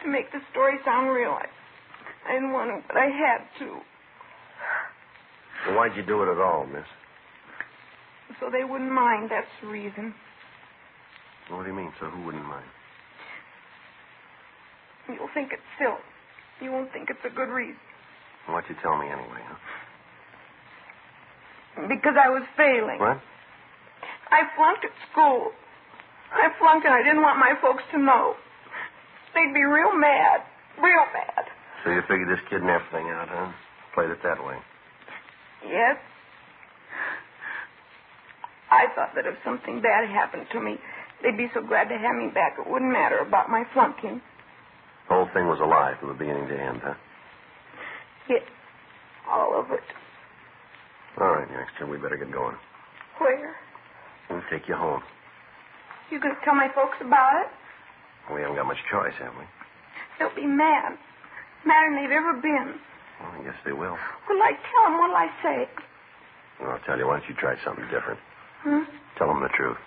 to make the story sound real. I didn't want to, but I had to. Well, why'd you do it at all, miss? So they wouldn't mind, that's the reason. What do you mean, so who wouldn't mind? You'll think it's silly. You won't think it's a good reason. Why'd you tell me anyway, huh? Because I was failing. What? I flunked at school. I flunked and I didn't want my folks to know. They'd be real mad. Real mad. So you figured this kidnap thing out, huh? Played it that way. Yes. I thought that if something bad happened to me, they'd be so glad to have me back it wouldn't matter about my flunking. The whole thing was a lie from the beginning to end, huh? Yes. All of it. All right, youngster, we better get going. Where? We'll take you home. You going to tell my folks about it? We haven't got much choice, have we? They'll be mad. Madder than they've ever been. Well, I guess they will. What'll I tell them? What'll I say? Well, I'll tell you, why don't you try something different? Tell them the truth.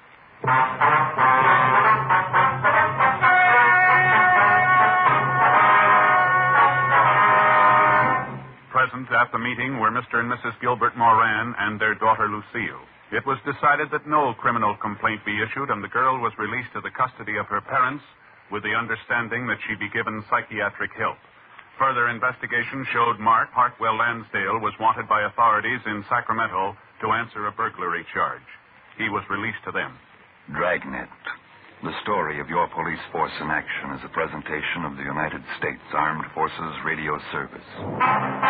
Present at the meeting were Mr. and Mrs. Gilbert Moran and their daughter Lucille. It was decided that no criminal complaint be issued, and the girl was released to the custody of her parents with the understanding that she be given psychiatric help. Further investigation showed Mark Hartwell Lansdale was wanted by authorities in Sacramento to answer a burglary charge. He was released to them. Dragnet. The story of your police force in action is a presentation of the United States Armed Forces Radio Service.